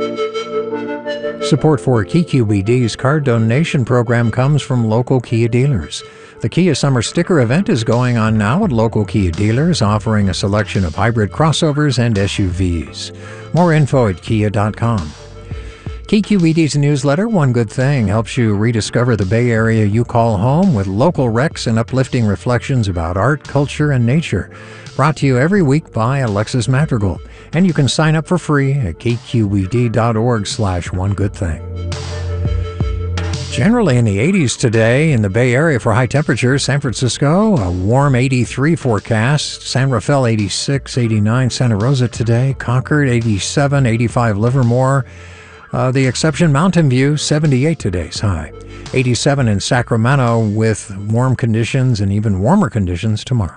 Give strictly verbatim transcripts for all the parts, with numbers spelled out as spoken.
Support for K Q B D's card donation program comes from local Kia dealers. The Kia Summer Sticker event is going on now at local Kia dealers, offering a selection of hybrid crossovers and S U Vs. More info at kia dot com. K Q B D's newsletter, One Good Thing, helps you rediscover the Bay Area you call home with local recs and uplifting reflections about art, culture, and nature. Brought to you every week by Alexis Madrigal. And you can sign up for free at k q b d dot org slash one good thing. Generally in the eighties today in the Bay Area for high temperatures. San Francisco, a warm eighty-three forecast. San Rafael, eighty-six, eighty-nine. Santa Rosa today. Concord, eighty-seven, eighty-five. Livermore. Uh, the exception, Mountain View, seventy-eight today's high. eighty-seven in Sacramento with warm conditions and even warmer conditions tomorrow.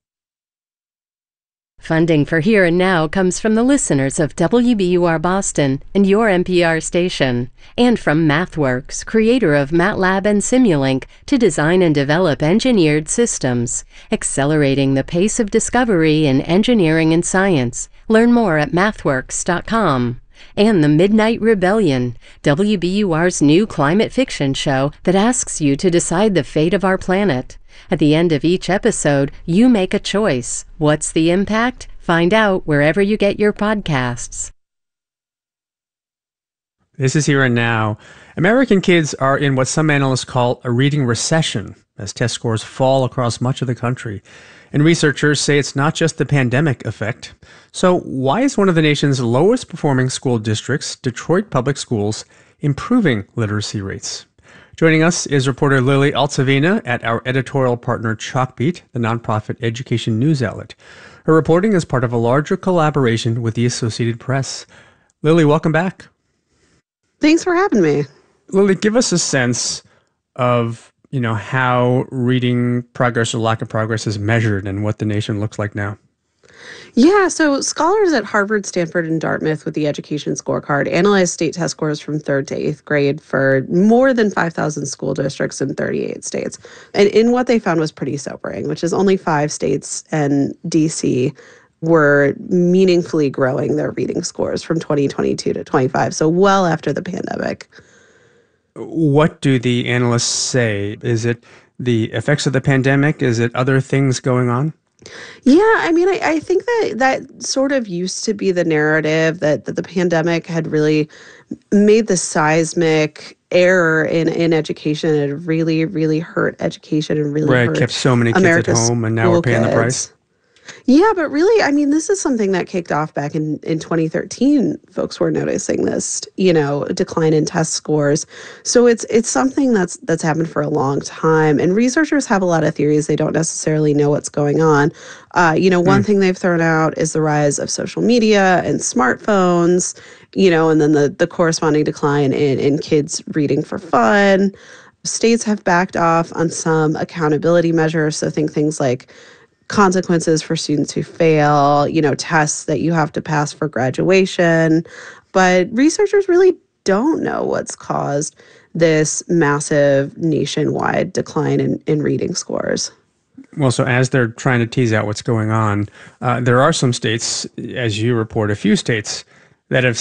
Funding for Here and Now comes from the listeners of W B U R Boston and your N P R station, and from MathWorks, creator of MATLAB and Simulink, to design and develop engineered systems, accelerating the pace of discovery in engineering and science. Learn more at mathworks dot com. And The Midnight Rebellion, W B U R's new climate fiction show that asks you to decide the fate of our planet. At the end of each episode, you make a choice. What's the impact? Find out wherever you get your podcasts. This is Here and Now. American kids are in what some analysts call a reading recession as test scores fall across much of the country. And researchers say it's not just the pandemic effect. So why is one of the nation's lowest performing school districts, Detroit Public Schools, improving literacy rates? Joining us is reporter Lily Altsavina at our editorial partner Chalkbeat, the nonprofit education news outlet. Her reporting is part of a larger collaboration with the Associated Press. Lily, welcome back. Thanks for having me. Lily, give us a sense of, you know, how reading progress or lack of progress is measured and what the nation looks like now. Yeah, so scholars at Harvard, Stanford, and Dartmouth with the Education Scorecard analyzed state test scores from third to eighth grade for more than five thousand school districts in thirty-eight states. And in what they found was pretty sobering, which is only five states and D C were meaningfully growing their reading scores from twenty twenty-two to twenty-five, so well after the pandemic. What do the analysts say? Is it the effects of the pandemic? Is it other things going on? Yeah, I mean, I, I think that that sort of used to be the narrative that, that the pandemic had really made the seismic error in, in education. It really, really hurt education and really right, hurt kept so many kids America's at home, and now we're paying kids. the price. Yeah, but really, I mean, this is something that kicked off back in, in twenty thirteen. Folks were noticing this, you know, decline in test scores. So it's it's something that's that's happened for a long time. And researchers have a lot of theories. They don't necessarily know what's going on. Uh, you know, one mm. thing they've thrown out is the rise of social media and smartphones, you know, and then the, the corresponding decline in, in kids reading for fun. States have backed off on some accountability measures. So think things like consequences for students who fail, you know, tests that you have to pass for graduation. But researchers really don't know what's caused this massive nationwide decline in, in reading scores. Well, so as they're trying to tease out what's going on, uh, there are some states, as you report, a few states that have